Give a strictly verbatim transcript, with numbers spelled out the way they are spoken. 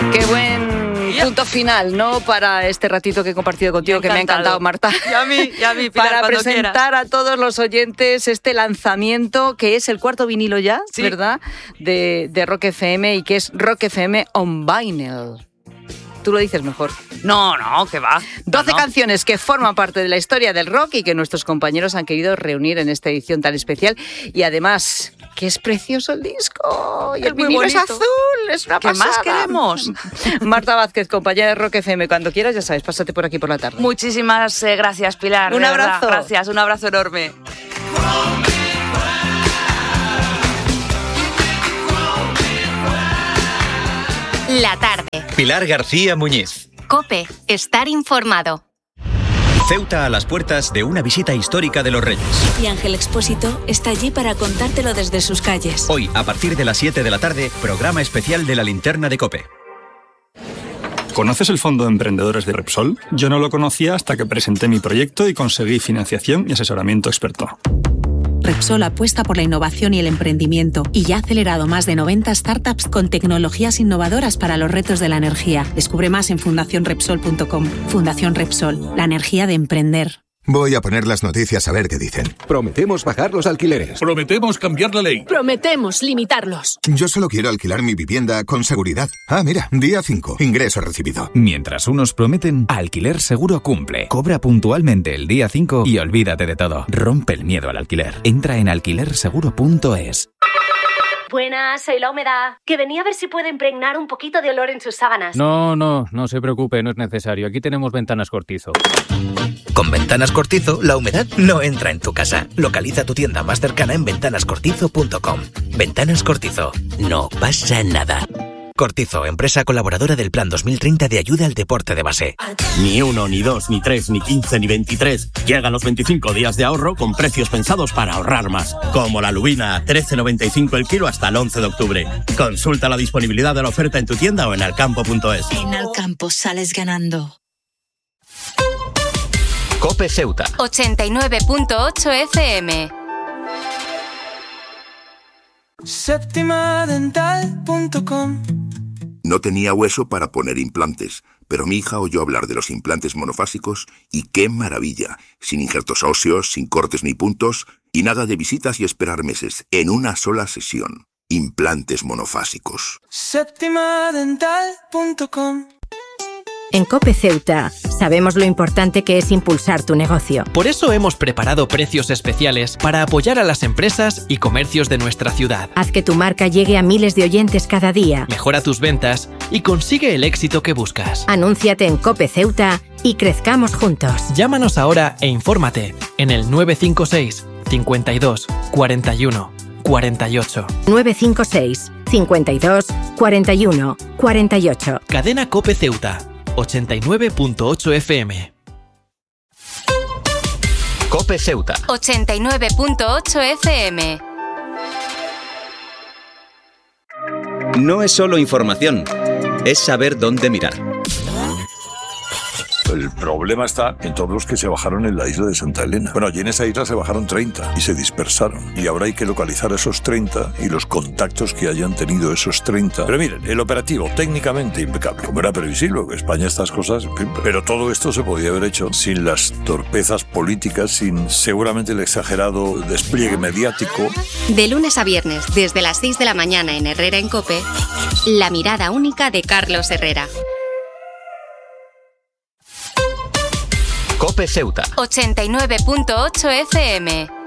Qué buen punto final, ¿no? Para este ratito que he compartido contigo, me que me ha encantado, Marta. Y a mí, y a mí, Pilar, para cuando presentar quieras. a todos los oyentes este lanzamiento, que es el cuarto vinilo ya, sí. ¿verdad? De, de Rock F M, y que es Rock F M on Vinyl. Tú lo dices mejor. No, no, que va. doce no, no. canciones que forman parte de la historia del rock y que nuestros compañeros han querido reunir en esta edición tan especial. Y además, que es precioso el disco. Y es el vinilo es azul, es una ¿Qué pasada. más queremos? Marta Vázquez, compañera de Rock F M, cuando quieras, ya sabes, pásate por aquí por la tarde. Muchísimas eh, gracias, Pilar. Un abrazo. Verdad, gracias, un abrazo enorme. La tarde. Pilar García Muñiz. COPE. Estar informado. Ceuta a las puertas de una visita histórica de los Reyes. Y Ángel Expósito está allí para contártelo desde sus calles. Hoy, a partir de las siete de la tarde, programa especial de la linterna de COPE. ¿Conoces el Fondo de Emprendedores de Repsol? Yo no lo conocía hasta que presenté mi proyecto y conseguí financiación y asesoramiento experto. Repsol apuesta por la innovación y el emprendimiento y ya ha acelerado más de noventa startups con tecnologías innovadoras para los retos de la energía. Descubre más en fundación repsol punto com. Fundación Repsol, la energía de emprender. Voy a poner las noticias a ver qué dicen. Prometemos bajar los alquileres. Prometemos cambiar la ley. Prometemos limitarlos. Yo solo quiero alquilar mi vivienda con seguridad. Ah, mira, día cinco, ingreso recibido. Mientras unos prometen, Alquiler Seguro cumple. Cobra puntualmente el día cinco y olvídate de todo. Rompe el miedo al alquiler. Entra en alquiler seguro punto es. Buenas, soy la humedad. Que venía a ver si puede impregnar un poquito de olor en sus sábanas. No, no, no se preocupe, no es necesario. Aquí tenemos Ventanas Cortizo. Con Ventanas Cortizo, la humedad no entra en tu casa. Localiza tu tienda más cercana en ventanas cortizo punto com. Ventanas Cortizo. No pasa nada. Cortizo, empresa colaboradora del Plan dos mil treinta de ayuda al deporte de base. Ni uno, ni dos, ni tres, ni quince, ni veintitrés. Llegan los veinticinco días de ahorro con precios pensados para ahorrar más. Como la lubina, trece noventa y cinco el kilo hasta el once de octubre. Consulta la disponibilidad de la oferta en tu tienda o en alcampo punto es. En Alcampo sales ganando. COPE Ceuta. ochenta y nueve punto ocho F M. Séptima dental punto com. No tenía hueso para poner implantes, pero mi hija oyó hablar de los implantes monofásicos y ¡qué maravilla! Sin injertos óseos, sin cortes ni puntos y nada de visitas y esperar meses, en una sola sesión. Implantes monofásicos. Séptima dental punto com. En COPE Ceuta sabemos lo importante que es impulsar tu negocio. Por eso hemos preparado precios especiales para apoyar a las empresas y comercios de nuestra ciudad. Haz que tu marca llegue a miles de oyentes cada día. Mejora tus ventas y consigue el éxito que buscas. Anúnciate en COPE Ceuta y crezcamos juntos. Llámanos ahora e infórmate en el nueve cinco seis, cincuenta y dos, cuarenta y uno, cuarenta y ocho. nueve cinco seis, cincuenta y dos, cuarenta y uno, cuarenta y ocho. Cadena COPE Ceuta. ochenta y nueve punto ocho F M. COPE Ceuta. ochenta y nueve punto ocho F M. No es solo información, es saber dónde mirar. El problema está en todos los que se bajaron en la isla de Santa Elena. Bueno, allí en esa isla se bajaron treinta y se dispersaron. Y ahora hay que localizar a esos treinta y los contactos que hayan tenido esos treinta. Pero miren, el operativo técnicamente impecable. Como era previsible, porque España estas cosas... Pero todo esto se podía haber hecho sin las torpezas políticas, sin seguramente el exagerado despliegue mediático. De lunes a viernes, desde las seis de la mañana en Herrera en COPE, la mirada única de Carlos Herrera. COPE Ceuta. ochenta y nueve punto ocho F M.